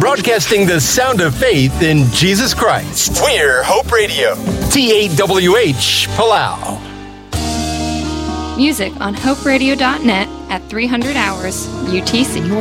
broadcasting the sound of faith in Jesus Christ. We're Hope Radio. TAWH, Palau. Music on hoperadio.net at 300 hours UTC.